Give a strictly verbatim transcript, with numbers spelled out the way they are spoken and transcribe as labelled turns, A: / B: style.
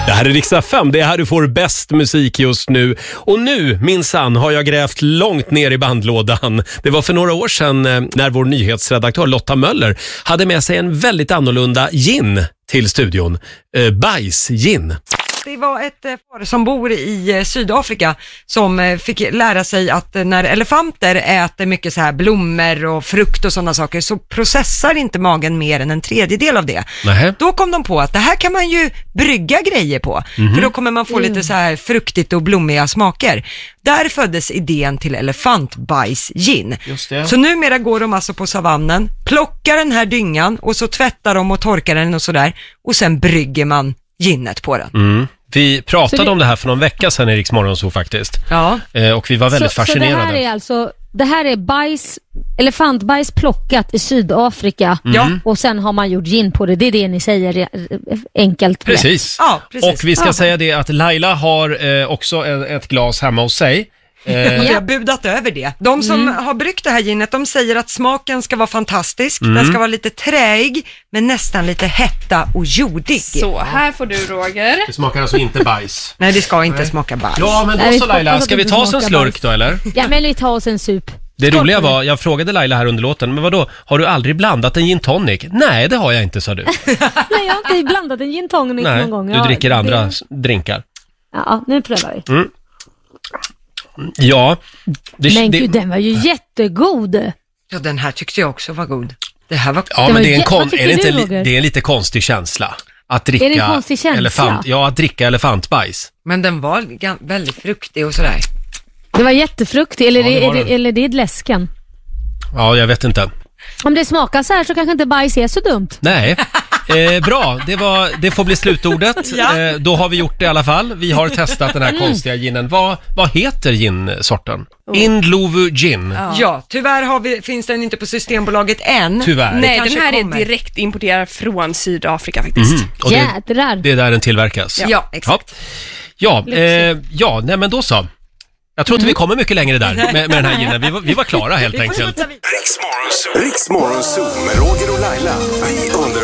A: Det här är Riksdag fem, det är här du får bäst musik just nu. Och nu, minsann, har jag grävt långt ner i bandlådan. Det var för några år sedan när vår nyhetsredaktör Lotta Möller hade med sig en väldigt annorlunda gin till studion. Eh, bajs-gin.
B: Det var ett par som bor i Sydafrika som fick lära sig att när elefanter äter mycket så här blommor och frukt och sådana saker så processar inte magen mer än en tredjedel av det.
A: Nähä.
B: Då kom de på att det här kan man ju brygga grejer på. Mm-hmm. För då kommer man få mm. lite så här fruktigt och blommiga smaker. Där föddes idén till elefantbajs-gin.
C: Just det.
B: Så numera går de alltså på savannen, plockar den här dyngan och så tvättar de och torkar den och sådär. Och sen brygger man ginnet på den.
A: Mm. Vi pratade
D: det...
A: om det här för någon vecka sedan i Riks Morgonzoo faktiskt.
B: Ja.
A: Eh, och vi var väldigt
D: så,
A: fascinerade.
D: Så det här är alltså, det här är bajs, elefantbajs plockat i Sydafrika.
A: Mm.
D: Och sen har man gjort gin på det. Det är det ni säger enkelt.
A: Precis.
B: Ja, precis.
A: Och vi ska
D: ja.
A: säga det att Laila har eh, också ett glas hemma hos sig.
B: Eh, vi har budat över det. De som mm. har bryggt det här ginet, de säger att smaken ska vara fantastisk. Mm. Den ska vara lite träig, men nästan lite hetta och jordig.
E: Så, här får du, Roger.
A: Det smakar alltså inte bajs.
B: Nej, det ska inte
A: Nej.
B: smaka bajs.
A: Ja, men då
D: Nej,
A: så Laila, ska vi ta oss en slurk då, eller?
D: Ja, men vi tar oss en sup.
A: Det roliga var, jag frågade Laila här under låten, men vadå, har du aldrig blandat en gin tonic? Nej, det har jag inte, sa du.
D: Nej, jag har inte blandat en gin tonic
A: Nej,
D: någon gång.
A: du
D: Ja,
A: dricker andra
D: det...
A: drinkar.
D: Ja, nu prövar vi.
A: Mm. Ja. Det,
D: men
A: det...
D: gud, den var ju jättegod.
B: Ja, den här tyckte jag också var god. Det här var...
A: Ja,
D: det
A: men
D: var
A: det är, en
D: jä...
A: kon... är det, inte
D: du,
A: li... det är en lite konstig känsla. Att dricka
D: är det en konstig känsla?
A: Elefant... Ja, att dricka elefantbajs.
B: Men den var g- väldigt fruktig och sådär.
D: Det var jättefruktig, eller,
A: Ja, det
D: det,
A: var
D: är
A: den.
D: det, eller det är läsken.
A: Ja, jag vet inte.
D: Om det smakar så här så kanske inte bajs är så dumt.
A: Nej, eh, bra. Det, var, det får bli slutordet.
B: Ja.
A: Eh, då har vi gjort det i alla fall. Vi har testat den här konstiga ginen. Vad, vad heter ginsorten?
E: Oh.
A: Indlovu gin.
B: Ja, ja tyvärr har vi, finns den inte på Systembolaget än.
A: Tyvärr.
E: Nej, den här
B: kommer.
E: är direkt importerad från Sydafrika faktiskt.
A: Mm. Och det,
D: Jädrar.
A: det är där den tillverkas.
B: Ja, ja exakt.
A: Ja, ja, eh, ja nej, men då så. Jag tror inte
D: Mm.
A: vi kommer mycket längre där med, med den här ginen. Vi var, vi var klara helt enkelt.
F: Riks Morgonzoo med Roger och Laila. Vi under